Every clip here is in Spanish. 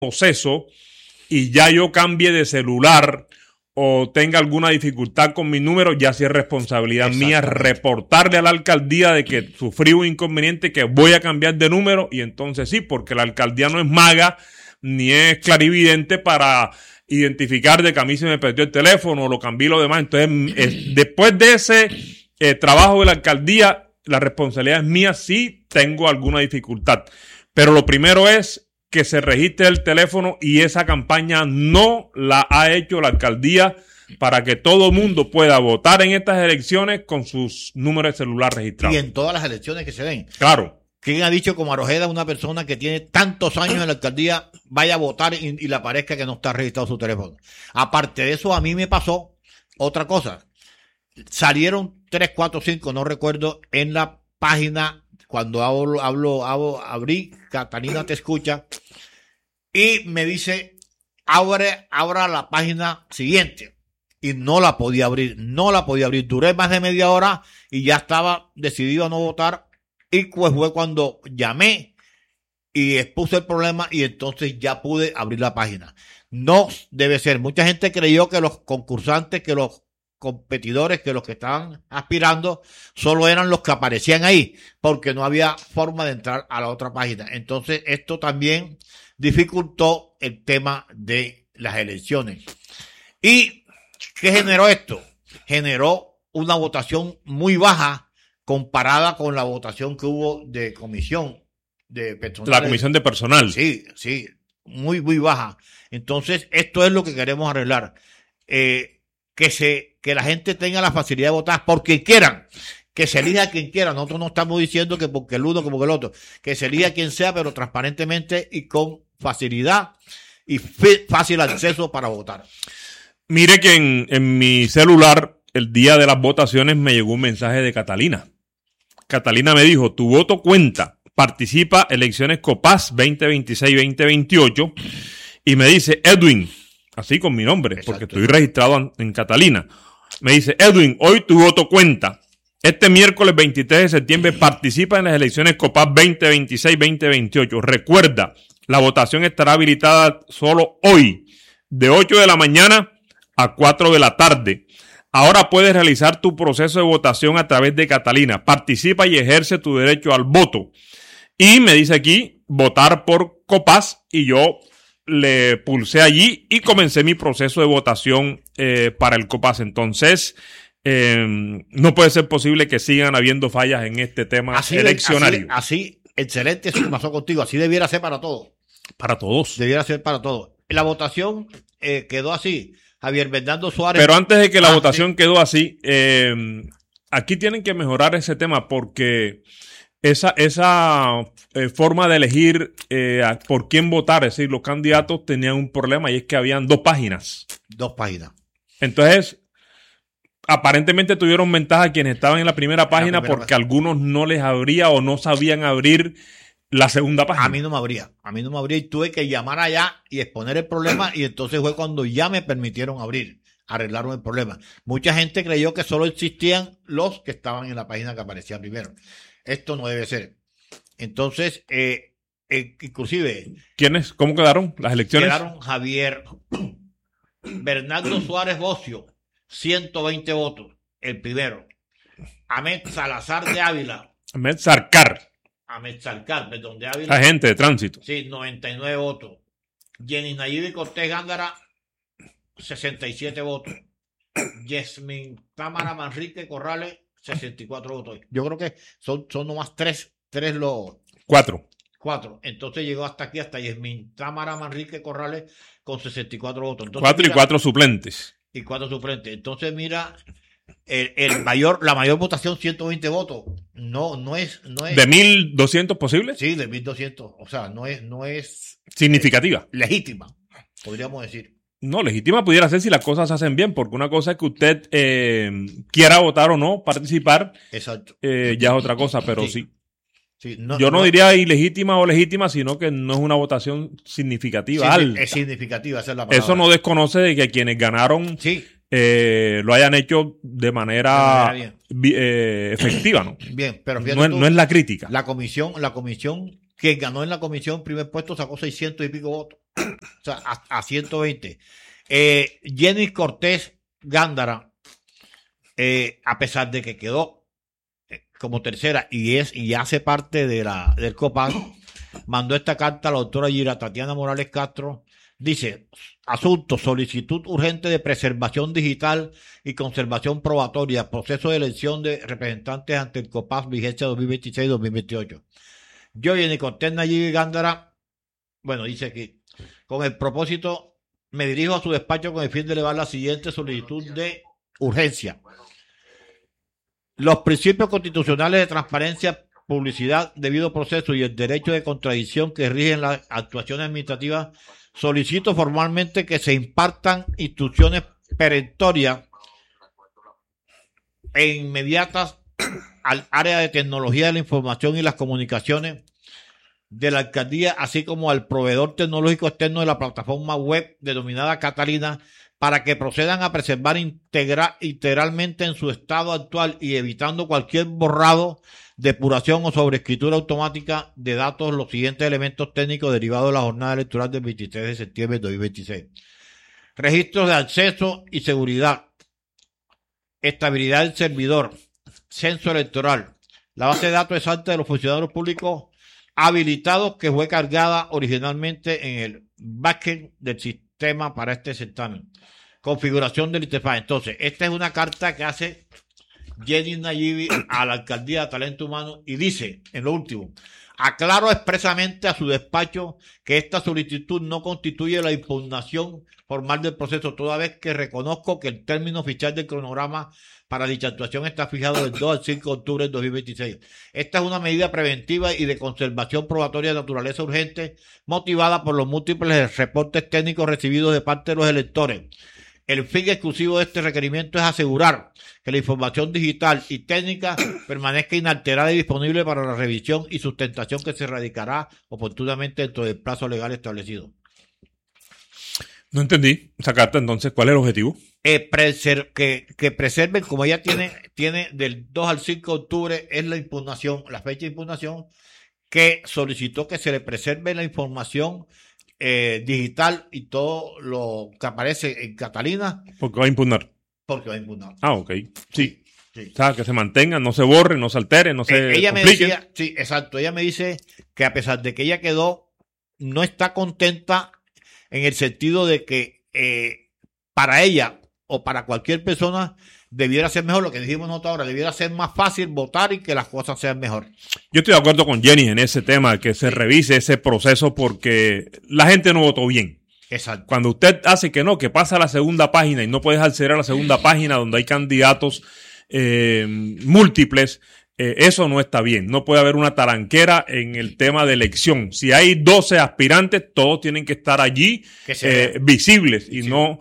proceso y ya yo cambie de celular o tenga alguna dificultad con mi número, ya sí es responsabilidad mía reportarle a la alcaldía de que sufrí un inconveniente, que voy a cambiar de número, y entonces sí, porque la alcaldía no es maga ni es clarividente para identificar de que a mí se me perdió el teléfono o lo cambié y lo demás. Entonces, después de ese trabajo de la alcaldía, la responsabilidad es mía si tengo alguna dificultad. Pero lo primero es que se registre el teléfono, y esa campaña no la ha hecho la alcaldía para que todo mundo pueda votar en estas elecciones con sus números de celular registrados. Y en todas las elecciones que se den. Claro. ¿Quién ha dicho como Arojeda, una persona que tiene tantos años en la alcaldía, vaya a votar y le parezca que no está registrado su teléfono? Aparte de eso, a mí me pasó otra cosa. Salieron 3, 4, 5, no recuerdo, en la página. Cuando abrí, Catalina te escucha, y me dice, abra la página siguiente. Y no la podía abrir. Duré más de media hora y ya estaba decidido a no votar. Y pues fue cuando llamé y expuse el problema, y entonces ya pude abrir la página. No debe ser. Mucha gente creyó que los concursantes, que los competidores, que los que estaban aspirando solo eran los que aparecían ahí, porque no había forma de entrar a la otra página. Entonces esto también dificultó el tema de las elecciones. ¿Y qué generó esto? Generó una votación muy baja comparada con la votación que hubo de comisión de personal. La comisión de personal. Sí, muy, muy baja. Entonces esto es lo que queremos arreglar. Que la gente tenga la facilidad de votar porque quieran, que se elija a quien quiera. Nosotros no estamos diciendo que porque el uno, que porque el otro, que se elija a quien sea, pero transparentemente y con facilidad y fácil acceso para votar. Mire que en mi celular, el día de las votaciones, me llegó un mensaje de Catalina. Catalina me dijo: tu voto cuenta, participa elecciones COPAS 2026-2028, y me dice: Edwin, así con mi nombre, exacto, porque estoy registrado en Catalina. Me dice: Edwin, hoy tu voto cuenta. Este miércoles 23 de septiembre participa en las elecciones COPAS 2026-2028. Recuerda, la votación estará habilitada solo hoy, de 8 de la mañana a 4 de la tarde. Ahora puedes realizar tu proceso de votación a través de Catalina. Participa y ejerce tu derecho al voto. Y me dice aquí, votar por COPAS, y yo le pulsé allí y comencé mi proceso de votación para el COPAS. Entonces, no puede ser posible que sigan habiendo fallas en este tema eleccionario. Así, excelente eso que pasó contigo. Así debiera ser para todos. Para todos. Debiera ser para todos. La votación quedó así. Javier Bernardo Suárez. Pero antes de que la votación quedó así, aquí tienen que mejorar ese tema, porque esa forma de elegir por quién votar, es decir, los candidatos tenían un problema, y es que habían 2 páginas. 2 páginas. Entonces, aparentemente tuvieron ventaja quienes estaban en la primera página, porque algunos no les abría o no sabían abrir la segunda página. A mí no me abría, y tuve que llamar allá y exponer el problema, y entonces fue cuando ya me permitieron abrir, arreglaron el problema. Mucha gente creyó que solo existían los que estaban en la página que aparecía primero. Esto no debe ser. Entonces, inclusive... ¿Quiénes? ¿Cómo quedaron las elecciones? Quedaron Javier Bernardo Suárez Bocio, 120 votos, el primero. Ahmed Salazar de Ávila. Ahmed Sarkar, perdón, de Ávila. Agente de tránsito. Sí, 99 votos. Jenny Nayib Cortés Gándara, 67 votos. Yasmin Támara Manrique Corrales, 64 votos. Yo creo que son nomás 4. Entonces llegó hasta aquí, hasta Yasmin Támara Manrique Corrales con 64 votos. Entonces, 4 y 4 suplentes. Y 4 suplentes. Entonces, mira, la mayor votación, 120 votos. No es. ¿De 1.200 posibles? Sí, de 1.200. O sea, no es significativa. Legítima, podríamos decir. No, legítima pudiera ser si las cosas se hacen bien, porque una cosa es que usted quiera votar o no, participar. Exacto. Ya es otra cosa, pero sí. Sí, yo no diría ilegítima o legítima, sino que no es una votación significativa, alta. Es significativa, esa es la palabra. Eso no desconoce de que quienes ganaron lo hayan hecho de manera efectiva, ¿no? Bien, pero no es la crítica. La comisión, quien ganó en la comisión, primer puesto, sacó 600 y pico votos. O sea, a 120. Jenny Cortés Gándara, a pesar de que quedó como tercera y hace parte del COPAS, mandó esta carta a la doctora Gira Tatiana Morales Castro. Dice: asunto, solicitud urgente de preservación digital y conservación probatoria, proceso de elección de representantes ante el COPAS, vigencia 2026-2028. Yo, Jenny Cortés Nayib Gándara, bueno, dice aquí, con el propósito, me dirijo a su despacho con el fin de elevar la siguiente solicitud de urgencia. Los principios constitucionales de transparencia, publicidad, debido proceso y el derecho de contradicción que rigen las actuaciones administrativas, solicito formalmente que se impartan instrucciones perentorias e inmediatas al área de tecnología de la información y las comunicaciones de la alcaldía, así como al proveedor tecnológico externo de la plataforma web denominada Catalina, para que procedan a preservar integralmente en su estado actual y evitando cualquier borrado, depuración o sobreescritura automática de datos los siguientes elementos técnicos derivados de la jornada electoral del 23 de septiembre de 2026. Registros de acceso y seguridad, estabilidad del servidor, censo electoral, la base de datos exacta de los funcionarios públicos habilitados que fue cargada originalmente en el backend del sistema para este certamen. Configuración del interfaz. Entonces, esta es una carta que hace Jenny Nayibi a la alcaldía de Talento Humano y dice, en lo último: aclaro expresamente a su despacho que esta solicitud no constituye la impugnación formal del proceso, toda vez que reconozco que el término oficial del cronograma para dicha actuación está fijado del 2 al 5 de octubre del 2026. Esta es una medida preventiva y de conservación probatoria de naturaleza urgente, motivada por los múltiples reportes técnicos recibidos de parte de los electores. El fin exclusivo de este requerimiento es asegurar que la información digital y técnica permanezca inalterada y disponible para la revisión y sustentación que se radicará oportunamente dentro del plazo legal establecido. No entendí esa carta, entonces, ¿cuál es el objetivo? Que preserven, como ella tiene del 2 al 5 de octubre, es la impugnación, la fecha de impugnación, que solicitó que se le preserve la información digital y todo lo que aparece en Catalina. ¿Por qué va a impugnar? Porque va a impugnar. Ah, ok. Sí. O sea, que se mantenga, no se borre, no se altere, no se ella complique. Me decía, sí, exacto. Ella me dice que a pesar de que ella quedó, no está contenta en el sentido de que para ella o para cualquier persona debiera ser mejor, lo que dijimos nosotros ahora, debiera ser más fácil votar y que las cosas sean mejor. Yo estoy de acuerdo con Jenny en ese tema, que se revise ese proceso porque la gente no votó bien. Exacto. Cuando usted hace que no, que pasa a la segunda página y no puedes acceder a la segunda página donde hay candidatos múltiples, eso no está bien. No puede haber una taranquera en el tema de elección. Si hay 12 aspirantes, todos tienen que estar allí visibles y no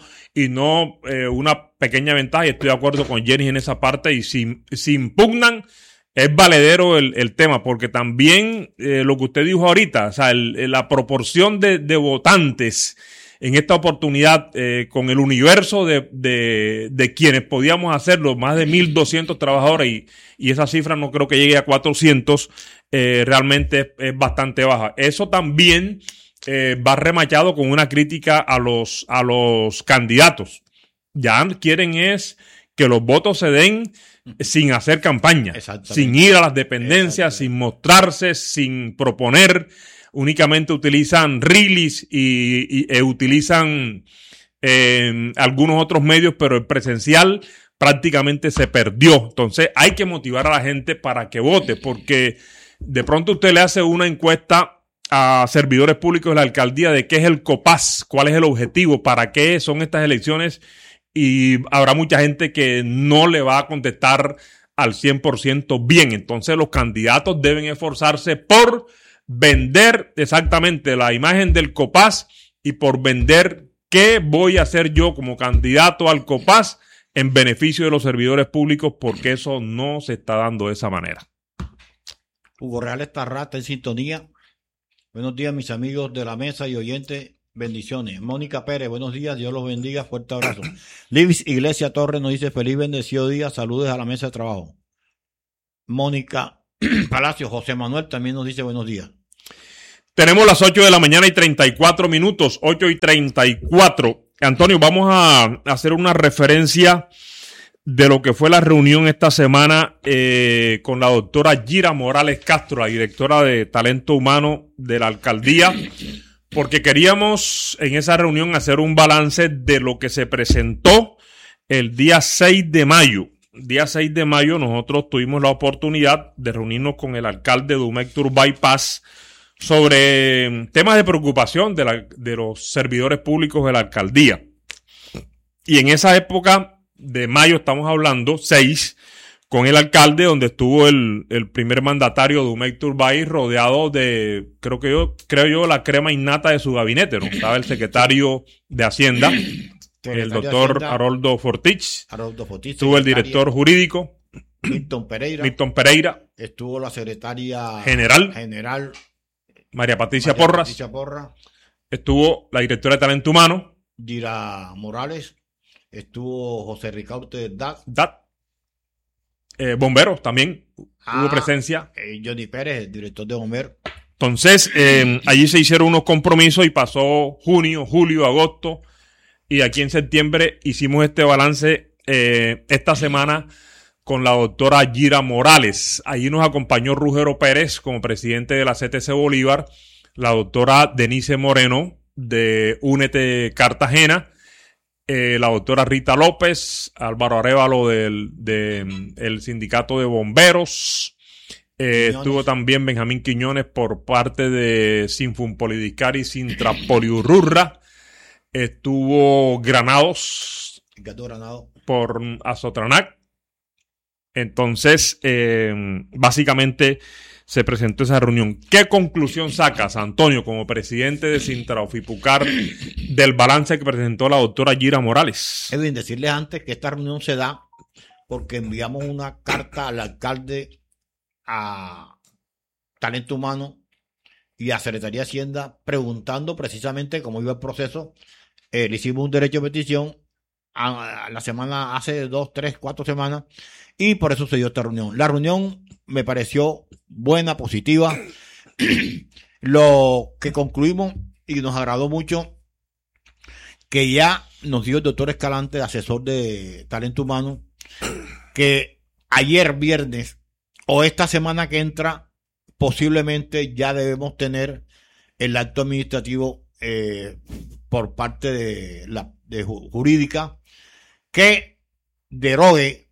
una pequeña ventaja. Y estoy de acuerdo con Jenny en esa parte. Y si impugnan, es valedero el tema, porque también lo que usted dijo ahorita, o sea, la proporción de votantes en esta oportunidad, con el universo de quienes podíamos hacerlo, más de 1,200 trabajadores, y esa cifra no creo que llegue a 400, realmente es bastante baja. Eso también va remachado con una crítica a los candidatos. Ya quieren es que los votos se den sin hacer campaña, sin ir a las dependencias, sin mostrarse, sin proponer. Únicamente utilizan release y utilizan algunos otros medios, pero el presencial prácticamente se perdió. Entonces hay que motivar a la gente para que vote, porque de pronto usted le hace una encuesta a servidores públicos de la alcaldía de qué es el COPAS, cuál es el objetivo, para qué son estas elecciones, y habrá mucha gente que no le va a contestar al 100% bien. Entonces los candidatos deben esforzarse por vender exactamente la imagen del COPAS y por vender qué voy a hacer yo como candidato al COPAS en beneficio de los servidores públicos, porque eso no se está dando de esa manera. Hugo Real está en sintonía. Buenos días, mis amigos de la mesa y oyentes. Bendiciones. Mónica Pérez, buenos días. Dios los bendiga. Fuerte abrazo. Livis Iglesia Torres nos dice: feliz bendecido día. Saludos a la mesa de trabajo. Mónica Palacio, José Manuel también nos dice buenos días. Tenemos las 8 de la mañana y 34 minutos, 8 y 34. Antonio, vamos a hacer una referencia de lo que fue la reunión esta semana con la doctora Yira Morales Castro, la directora de Talento Humano de la alcaldía, porque queríamos en esa reunión hacer un balance de lo que se presentó el día 6 de mayo. Día 6 de mayo nosotros tuvimos la oportunidad de reunirnos con el alcalde de Dumec Turbay Paz sobre temas de preocupación de los servidores públicos de la alcaldía. Y en esa época de mayo, estamos hablando, 6, con el alcalde, donde estuvo el primer mandatario de Dumec Turbay, rodeado de, creo yo, la crema innata de su gabinete, ¿no? Estaba el secretario de Hacienda, el doctor Haroldo Fortich, estuvo el director jurídico, Milton Pereira, estuvo la secretaria general María Patricia Porras, estuvo la directora de Talento Humano, Yira Morales, estuvo José Ricaurte Dat, bomberos también, hubo presencia. Johnny Pérez, el director de bomberos. Entonces, allí se hicieron unos compromisos y pasó junio, julio, agosto, y aquí en septiembre hicimos este balance esta semana con la doctora Yira Morales. Allí nos acompañó Rugero Pérez como presidente de la CTC Bolívar, la doctora Denise Moreno de Únete Cartagena, la doctora Rita López, Álvaro Arévalo del sindicato de bomberos, estuvo también Benjamín Quiñones por parte de Sinfunpolidicar y Sintrapoliururra, estuvo Granados por Azotranac. Entonces, básicamente se presentó esa reunión. ¿Qué conclusión sacas, Antonio, como presidente de Sintraofipucar, del balance que presentó la doctora Yira Morales? Edwin, decirles antes que esta reunión se da porque enviamos una carta al alcalde, a Talento Humano y a Secretaría de Hacienda preguntando precisamente cómo iba el proceso. Le hicimos un derecho de petición a la semana, hace 2, 3, 4 semanas, y por eso se dio esta reunión. La reunión me pareció buena, positiva. Lo que concluimos y nos agradó mucho, que ya nos dio el doctor Escalante, asesor de Talento Humano, que ayer viernes o esta semana que entra, posiblemente ya debemos tener el acto administrativo por parte de jurídica que derogue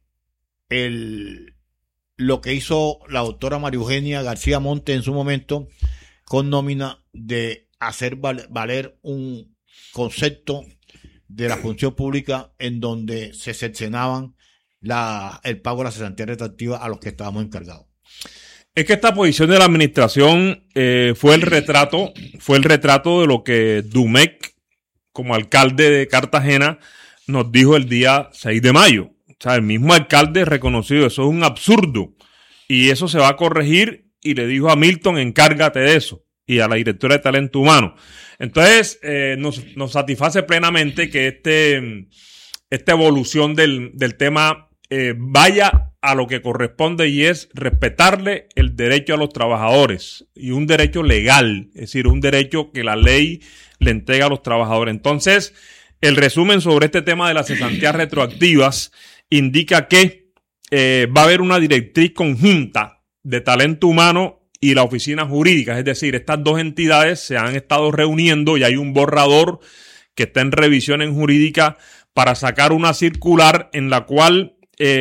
lo que hizo la doctora María Eugenia García Monte en su momento con nómina de hacer valer un concepto de la función pública en donde se cercenaban el pago de la cesantía retroactiva a los que estábamos encargados. Es que esta posición de la administración fue el retrato de lo que Dumec, como alcalde de Cartagena, nos dijo el día 6 de mayo. O sea, el mismo alcalde reconoció, eso es un absurdo. Y eso se va a corregir, y le dijo a Milton, encárgate de eso, y a la directora de Talento Humano. Entonces, nos satisface plenamente que esta evolución del tema vaya a lo que corresponde, y es respetarle el derecho a los trabajadores, y un derecho legal, es decir, un derecho que la ley le entrega a los trabajadores. Entonces, el resumen sobre este tema de las cesantías retroactivas indica que va a haber una directriz conjunta de Talento Humano y la oficina jurídica, es decir, estas dos entidades se han estado reuniendo y hay un borrador que está en revisión en jurídica para sacar una circular en la cual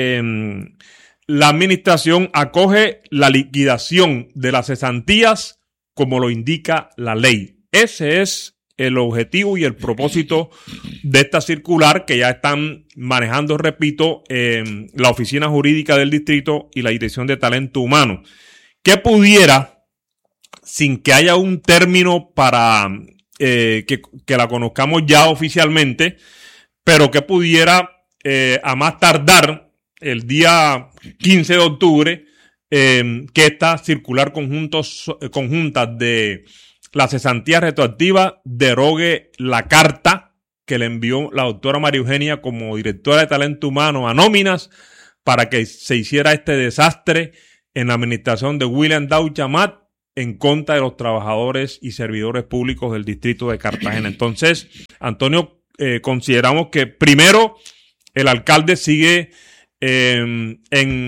la administración acoge la liquidación de las cesantías como lo indica la ley. Ese es el objetivo y el propósito de esta circular que ya están manejando, repito, la oficina jurídica del distrito y la dirección de Talento Humano, que pudiera, sin que haya un término para que la conozcamos ya oficialmente, pero que pudiera a más tardar el día 15 de octubre, que esta circular conjunta de la cesantía retroactiva derogue la carta que le envió la doctora María Eugenia como directora de Talento Humano a nóminas para que se hiciera este desastre en la administración de William Dauch Amat en contra de los trabajadores y servidores públicos del distrito de Cartagena. Entonces, Antonio, consideramos que primero el alcalde sigue en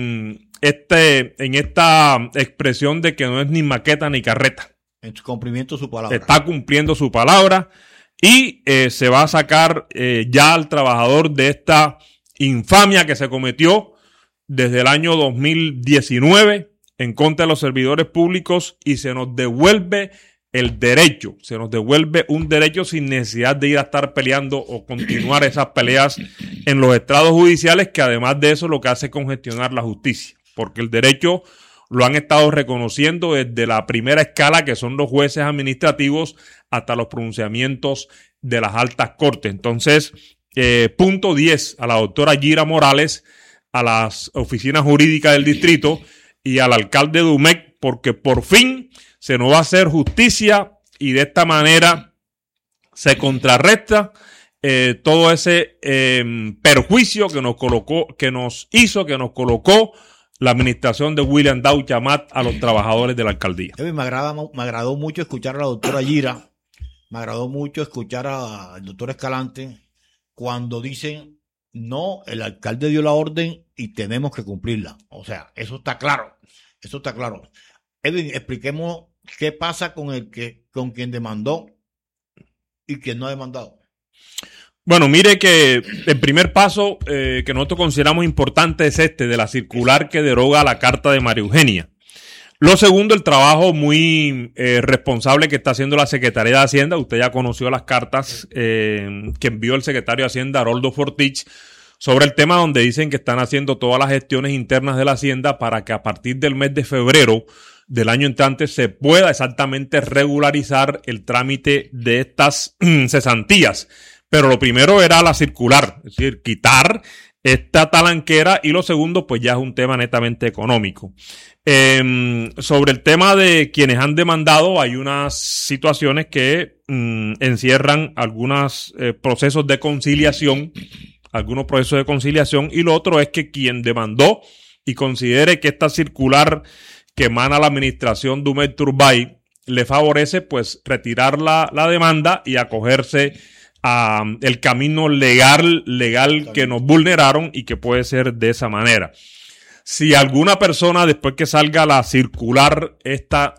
esta expresión de que no es ni maqueta ni carreta. En su cumplimiento de su palabra. Está cumpliendo su palabra y se va a sacar ya al trabajador de esta infamia que se cometió desde el año 2019 en contra de los servidores públicos y se nos devuelve el derecho, se nos devuelve un derecho sin necesidad de ir a estar peleando o continuar esas peleas en los estrados judiciales, que además de eso lo que hace es congestionar la justicia, porque el derecho lo han estado reconociendo desde la primera escala, que son los jueces administrativos, hasta los pronunciamientos de las altas cortes. Entonces, punto 10 a la doctora Yira Morales, a las oficinas jurídicas del distrito y al alcalde de UMEC, porque por fin se nos va a hacer justicia y de esta manera se contrarresta todo ese perjuicio que nos colocó la administración de William Dauch Amat a los trabajadores de la alcaldía. Me agradó mucho escuchar a la doctora Yira, me agradó mucho escuchar al doctor Escalante cuando dicen, no, el alcalde dio la orden y tenemos que cumplirla. O sea, eso está claro. Edwin, expliquemos qué pasa con quien demandó y quien no ha demandado. Bueno, mire que el primer paso que nosotros consideramos importante es de la circular que deroga la carta de María Eugenia. Lo segundo, el trabajo muy responsable que está haciendo la Secretaría de Hacienda. Usted ya conoció las cartas que envió el secretario de Hacienda, Haroldo Fortich, sobre el tema donde dicen que están haciendo todas las gestiones internas de la Hacienda para que a partir del mes de febrero del año entrante se pueda exactamente regularizar el trámite de estas cesantías. Pero lo primero era la circular, es decir, quitar esta talanquera, y lo segundo, pues ya es un tema netamente económico. Sobre el tema de quienes han demandado, hay unas situaciones que encierran algunos procesos de conciliación, y lo otro es que quien demandó y considere que esta circular que emana la administración de Humet Turbay le favorece, pues retirar la demanda y acogerse a el camino legal que nos vulneraron, y que puede ser de esa manera. Si alguna persona, después que salga la circular, esta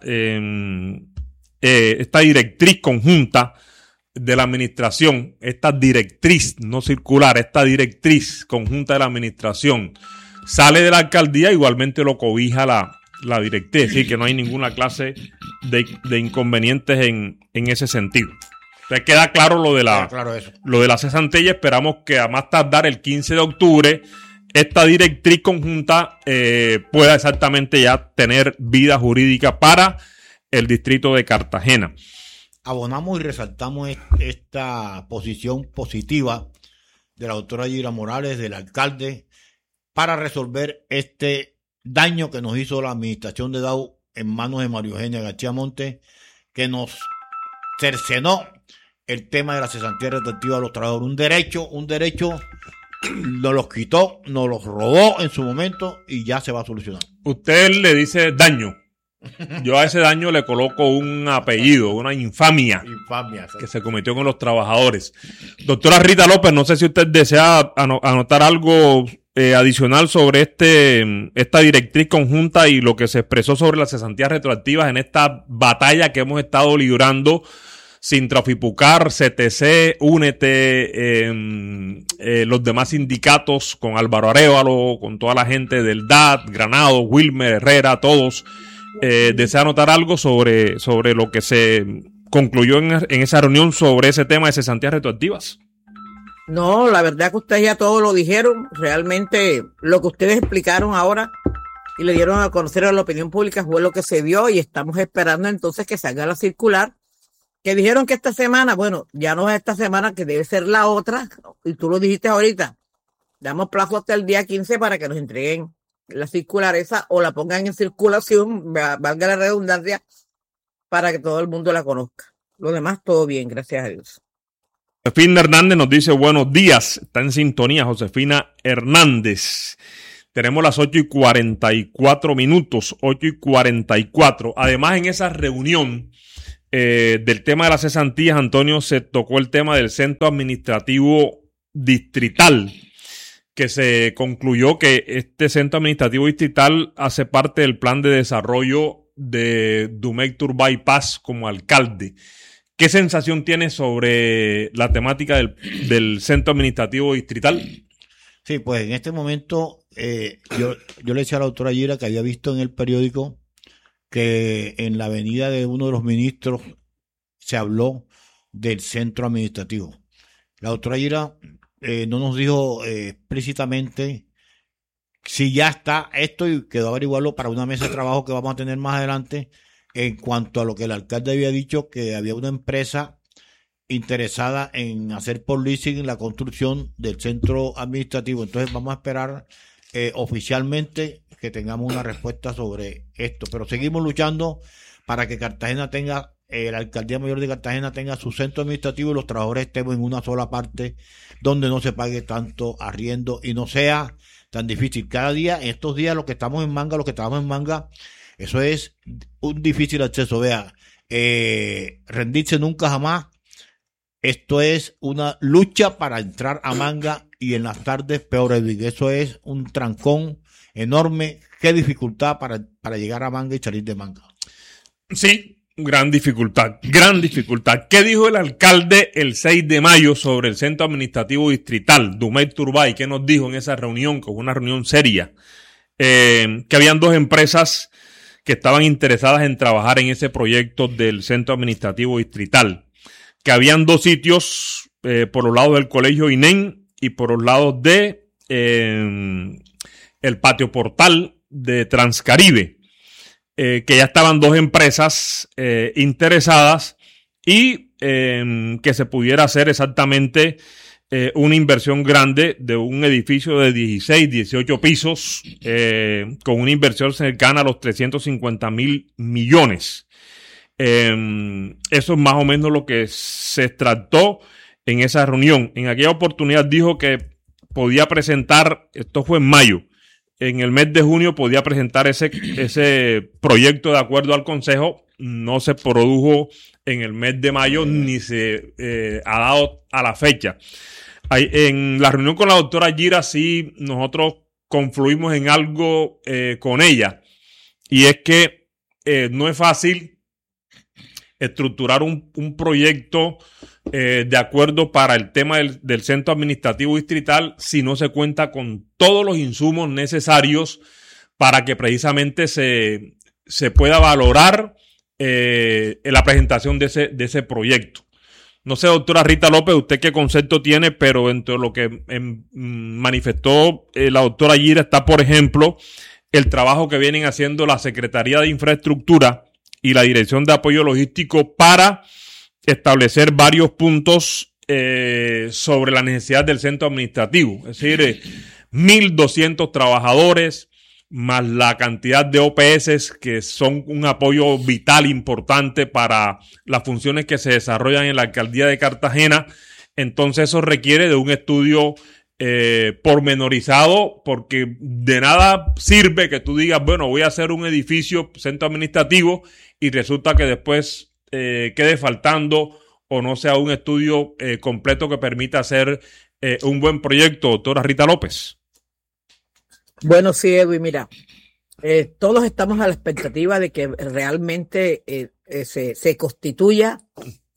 directriz conjunta de la administración, esta directriz, no circular, esta directriz conjunta de la administración, sale de la alcaldía, igualmente lo cobija la directriz, es decir, que no hay ninguna clase de inconvenientes en ese sentido. Entonces queda claro lo de la cesantilla. Esperamos que a más tardar el 15 de octubre esta directriz conjunta pueda exactamente ya tener vida jurídica para el distrito de Cartagena. Abonamos y resaltamos esta posición positiva de la doctora Yira Morales, del alcalde, para resolver este daño que nos hizo la administración de Dauch en manos de María Eugenia García Montes, que nos cercenó el tema de la cesantía retroactiva a los trabajadores. Un derecho nos los quitó, nos los robó en su momento y ya se va a solucionar. Usted le dice daño. Yo a ese daño le coloco un apellido, una infamia que se cometió con los trabajadores. Doctora Rita López, no sé si usted desea anotar algo adicional sobre esta directriz conjunta y lo que se expresó sobre las cesantías retroactivas en esta batalla que hemos estado librando. Sintrafipucar, CTC, Únete, los demás sindicatos, con Álvaro Arévalo, con toda la gente del DAT, Granado, Wilmer, Herrera, todos. ¿Desea anotar algo sobre lo que se concluyó en esa reunión sobre ese tema de cesantías retroactivas? No, la verdad que ustedes ya todo lo dijeron. Realmente lo que ustedes explicaron ahora y le dieron a conocer a la opinión pública fue lo que se dio, y estamos esperando entonces que salga la circular. Que dijeron que esta semana, bueno, ya no es esta semana, que debe ser la otra, y tú lo dijiste ahorita, damos plazo hasta el día 15 para que nos entreguen la circular esa o la pongan en circulación, valga la redundancia, para que todo el mundo la conozca. Lo demás, todo bien, gracias a Dios. Josefina Hernández nos dice buenos días, está en sintonía Josefina Hernández. Tenemos las 8:44, 8:44. Además, en esa reunión del tema de las cesantías, Antonio, se tocó el tema del centro administrativo distrital, que se concluyó que este centro administrativo distrital hace parte del plan de desarrollo de Dumec Turbay Paz como alcalde. ¿Qué sensación tienes sobre la temática del centro administrativo distrital? Sí, pues en este momento yo le decía a la doctora Gira que había visto en el periódico que en la avenida de uno de los ministros se habló del centro administrativo. La doctora Gira no nos dijo explícitamente si ya está esto y quedó averiguarlo para una mesa de trabajo que vamos a tener más adelante en cuanto a lo que el alcalde había dicho, que había una empresa interesada en hacer por leasing la construcción del centro administrativo. Entonces vamos a esperar oficialmente que tengamos una respuesta sobre esto, pero seguimos luchando para que Cartagena tenga, la alcaldía mayor de Cartagena tenga su centro administrativo y los trabajadores estemos en una sola parte donde no se pague tanto arriendo y no sea tan difícil. Cada día, en estos días, los que estamos en Manga, eso es un difícil acceso. Vea, rendirse nunca jamás. Esto es una lucha para entrar a Manga y en las tardes peor. Eso es un trancón enorme. Qué dificultad para llegar a Manga y salir de Manga. Sí, gran dificultad, gran dificultad. ¿Qué dijo el alcalde el 6 de mayo sobre el centro administrativo distrital, Dumec Turbay? ¿Qué nos dijo en esa reunión, que fue una reunión seria? Que habían dos empresas que estaban interesadas en trabajar en ese proyecto del centro administrativo distrital. Que habían dos sitios por los lados del colegio INEN y por los lados de el patio portal de Transcaribe. Que ya estaban dos empresas interesadas y que se pudiera hacer exactamente una inversión grande de un edificio de 16, 18 pisos con una inversión cercana a los 350,000 millones. Eso es más o menos lo que se trató en esa reunión. En aquella oportunidad dijo que podía presentar, esto fue en mayo, en el mes de junio podía presentar ese proyecto de acuerdo al Consejo. No se produjo en el mes de mayo ni se ha dado a la fecha. En la reunión con la doctora Gira sí nosotros confluimos en algo con ella, y es que no es fácil estructurar un proyecto de acuerdo para el tema del centro administrativo distrital si no se cuenta con todos los insumos necesarios para que precisamente se pueda valorar la presentación de ese proyecto. No sé, doctora Rita López, usted qué concepto tiene, pero entre lo que manifestó la doctora Gira está, por ejemplo, el trabajo que vienen haciendo la Secretaría de Infraestructura y la Dirección de Apoyo Logístico para establecer varios puntos sobre la necesidad del centro administrativo. Es decir, 1,200 trabajadores, más la cantidad de OPS que son un apoyo vital importante para las funciones que se desarrollan en la alcaldía de Cartagena. Entonces eso requiere de un estudio pormenorizado, porque de nada sirve que tú digas, bueno, voy a hacer un edificio, centro administrativo, y resulta que después quede faltando o no sea un estudio completo que permita hacer un buen proyecto. Doctora Rita López. Bueno, sí, Edwin, mira, todos estamos a la expectativa de que realmente se constituya